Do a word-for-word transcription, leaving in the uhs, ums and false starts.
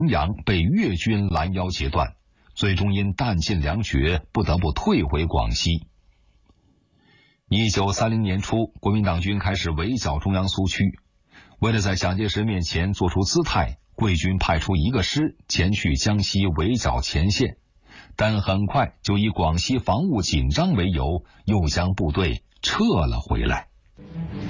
阳被越军拦腰截断，最终因弹尽粮绝，不得不退回广西。一九三零年初，国民党军开始围剿中央苏区。为了在蒋介石面前做出姿态，桂军派出一个师前去江西围剿前线，但很快就以广西防务紧张为由，又将部队撤了回来。